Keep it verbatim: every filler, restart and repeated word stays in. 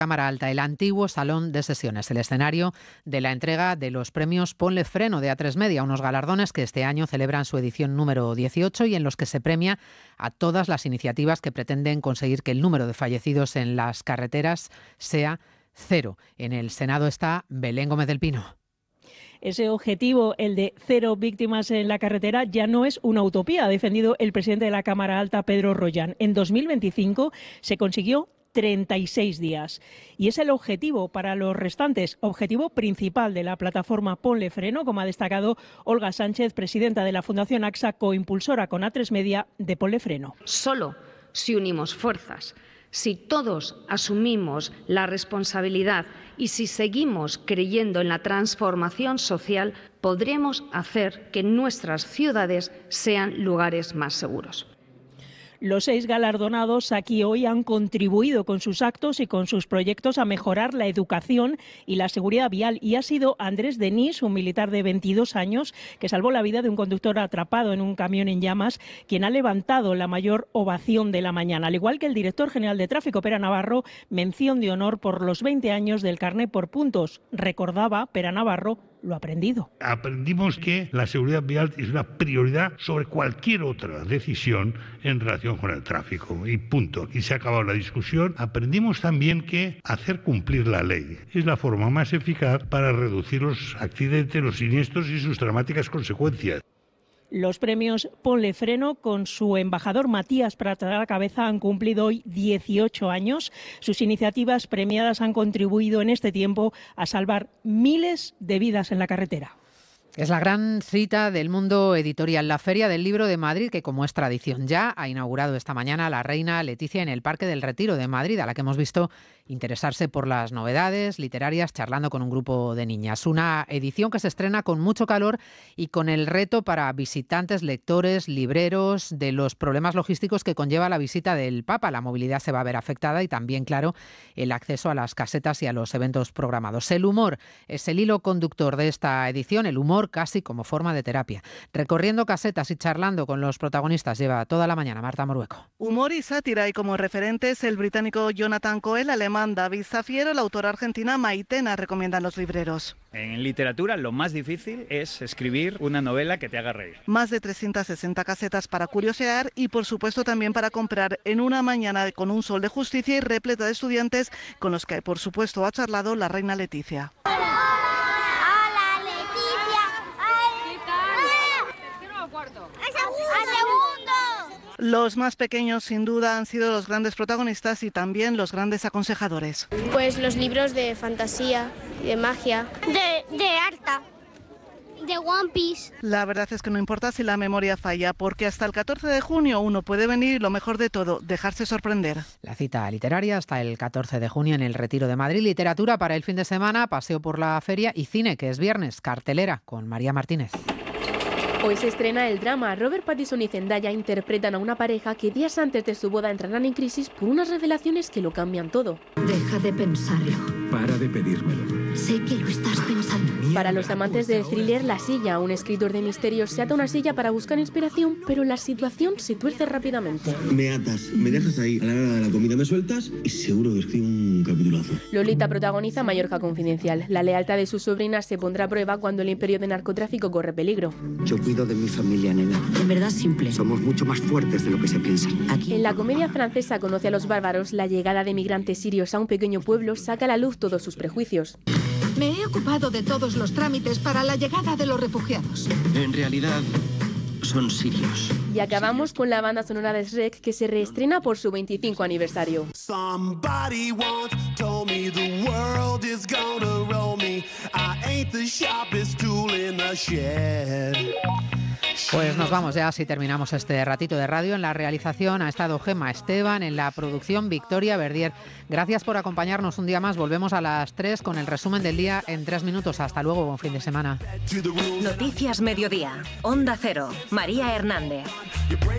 Cámara Alta, el antiguo salón de sesiones, el escenario de la entrega de los premios Ponle Freno de A tres Media, unos galardones que este año celebran su edición número dieciocho y en los que se premia a todas las iniciativas que pretenden conseguir que el número de fallecidos en las carreteras sea cero. En el Senado está Belén Gómez del Pino. Ese objetivo, el de cero víctimas en la carretera, ya no es una utopía, ha defendido el presidente de la Cámara Alta, Pedro Rollán. En dos mil veinticinco se consiguió treinta y seis días. Y es el objetivo para los restantes, objetivo principal de la plataforma Ponle Freno, como ha destacado Olga Sánchez, presidenta de la Fundación AXA, coimpulsora con A tres Media de Ponle Freno. Solo si unimos fuerzas, si todos asumimos la responsabilidad y si seguimos creyendo en la transformación social, podremos hacer que nuestras ciudades sean lugares más seguros. Los seis galardonados aquí hoy han contribuido con sus actos y con sus proyectos a mejorar la educación y la seguridad vial. Y ha sido Andrés Denis, un militar de veintidós años, que salvó la vida de un conductor atrapado en un camión en llamas, quien ha levantado la mayor ovación de la mañana. Al igual que el director general de Tráfico, Pere Navarro, mención de honor por los veinte años del carné por puntos. Recordaba Pere Navarro lo aprendido. Aprendimos que la seguridad vial es una prioridad sobre cualquier otra decisión en relación con el tráfico. Y punto. Aquí se ha acabado la discusión. Aprendimos también que hacer cumplir la ley es la forma más eficaz para reducir los accidentes, los siniestros y sus dramáticas consecuencias. Los premios Ponle Freno, con su embajador Matías Prats a la cabeza, han cumplido hoy dieciocho años. Sus iniciativas premiadas han contribuido en este tiempo a salvar miles de vidas en la carretera. Es la gran cita del mundo editorial, la Feria del Libro de Madrid, que como es tradición ya, ha inaugurado esta mañana la reina Leticia en el Parque del Retiro de Madrid, a la que hemos visto interesarse por las novedades literarias charlando con un grupo de niñas. Una edición que se estrena con mucho calor y con el reto para visitantes, lectores, libreros, de los problemas logísticos que conlleva la visita del Papa. La movilidad se va a ver afectada y también, claro, el acceso a las casetas y a los eventos programados. El humor es el hilo conductor de esta edición, el humor casi como forma de terapia. Recorriendo casetas y charlando con los protagonistas lleva toda la mañana Marta Morueco. Humor y sátira, y como referentes el británico Jonathan Coe, el alemán David Zafiero, la autora argentina Maitena, recomiendan los libreros. En literatura lo más difícil es escribir una novela que te haga reír. Más de trescientas sesenta casetas para curiosear y por supuesto también para comprar en una mañana con un sol de justicia y repleta de estudiantes con los que por supuesto ha charlado la reina Leticia. Los más pequeños, sin duda, han sido los grandes protagonistas y también los grandes aconsejadores. Pues los libros de fantasía, de magia, de, de Arta, de One Piece. La verdad es que no importa si la memoria falla, porque hasta el catorce de junio uno puede venir y lo mejor de todo, dejarse sorprender. La cita literaria hasta el catorce de junio en el Retiro de Madrid. Literatura para el fin de semana, paseo por la feria y cine, que es viernes, cartelera con María Martínez. Hoy se estrena el drama. Robert Pattinson y Zendaya interpretan a una pareja que días antes de su boda entrarán en crisis por unas revelaciones que lo cambian todo. Deja de pensarlo. Para de pedírmelo. Sé que lo estás pensando. Para los amantes del thriller La Silla, un escritor de misterios se ata a una silla para buscar inspiración, pero la situación se tuerce rápidamente. Me atas, me dejas ahí, a la hora de la comida me sueltas y seguro que escribo un capitulazo. Lolita protagoniza Mallorca Confidencial. La lealtad de sus sobrinas se pondrá a prueba cuando el imperio de narcotráfico corre peligro. Yo cuido de mi familia, nena. En verdad simple. Somos mucho más fuertes de lo que se piensa. Aquí. En la comedia francesa Conoce a los bárbaros, la llegada de migrantes sirios a un pequeño pueblo saca a la luz todos sus prejuicios. Me he ocupado de todos los trámites para la llegada de los refugiados. En realidad, son sirios. Y acabamos con la banda sonora de Shrek, que se reestrena por su veinticinco aniversario. Somebody once told me the world is gonna roll me. I ain't the sharpest tool in the shed. Pues nos vamos ya, si terminamos este ratito de radio. En la realización ha estado Gemma Esteban, en la producción Victoria Verdier. Gracias por acompañarnos un día más. Volvemos a las tres con el resumen del día en tres minutos. Hasta luego, buen fin de semana. Noticias Mediodía, Onda Cero, María Hernández.